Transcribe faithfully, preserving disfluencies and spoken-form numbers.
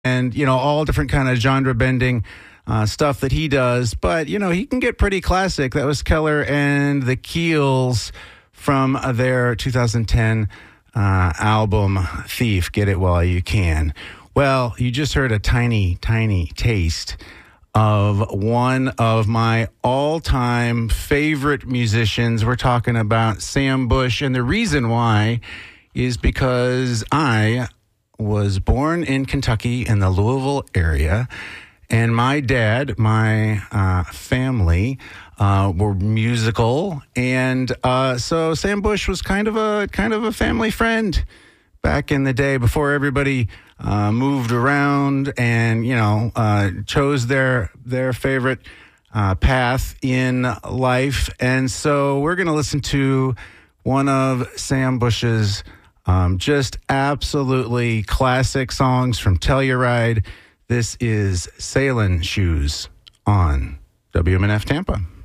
and, you know, all different kind of genre bending uh, stuff that he does. But, you know, he can get pretty classic. That was Keller and the Keels from their two thousand ten uh, album, Thief, Get It While You Can. Well, you just heard a tiny, tiny taste of one of my all-time favorite musicians. We're talking about Sam Bush, and the reason why is because I was born in Kentucky in the Louisville area, and my dad, my uh, family, uh, were musical, and uh, so Sam Bush was kind of a kind of a family friend back in the day before everybody uh, moved around and, you know, uh, chose their their favorite uh, path in life. And so we're going to listen to one of Sam Bush's um, just absolutely classic songs from Telluride. This is Sailin' Shoes on W M N F Tampa.